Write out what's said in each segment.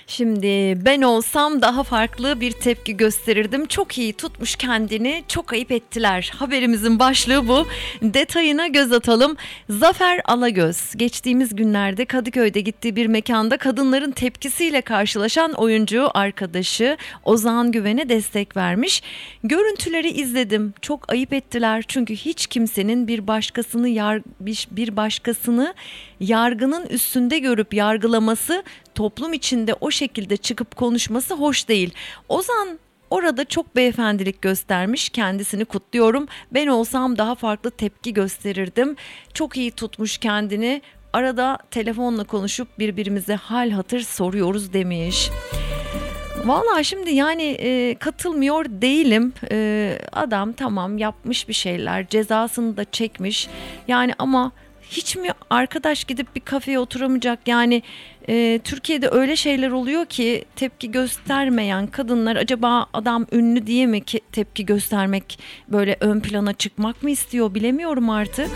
Şimdi ben olsam daha farklı bir tepki gösterirdim. Çok iyi tutmuş kendini, çok ayıp ettiler. Haberimizin başlığı bu. Detayına göz atalım. Zafer Alagöz geçtiğimiz günlerde Kadıköy'de gittiği bir mekanda kadınların tepkisiyle karşılaşan oyuncu arkadaşı Ozan Güven'e destek vermiş. Görüntüleri izledim. Çok ayıp ettiler çünkü hiç kimsenin bir başkasını yargının üstünde görüp yargılaması, toplum içinde o şekilde çıkıp konuşması hoş değil. Ozan orada çok beyefendilik göstermiş, kendisini kutluyorum. Ben olsam daha farklı tepki gösterirdim. Çok iyi tutmuş kendini. Arada telefonla konuşup birbirimize hal hatır soruyoruz demiş. Vallahi şimdi katılmıyor değilim. Adam tamam yapmış bir şeyler, cezasını da çekmiş. Yani ama hiç mi arkadaş gidip bir kafeye oturamayacak? Türkiye'de öyle şeyler oluyor ki tepki göstermeyen kadınlar, acaba adam ünlü diye mi ki tepki göstermek, böyle ön plana çıkmak mı istiyor, bilemiyorum artık.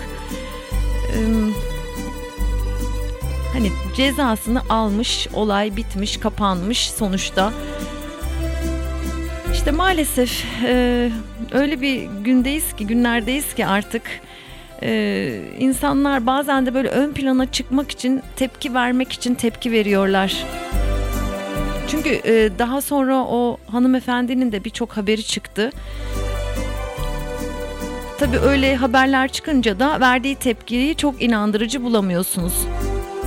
Hani cezasını almış, olay bitmiş, kapanmış sonuçta. İşte maalesef öyle bir günlerdeyiz ki artık insanlar bazen de böyle ön plana çıkmak için, tepki vermek için tepki veriyorlar. Çünkü daha sonra o hanımefendinin de birçok haberi çıktı. Tabii öyle haberler çıkınca da verdiği tepkiyi çok inandırıcı bulamıyorsunuz.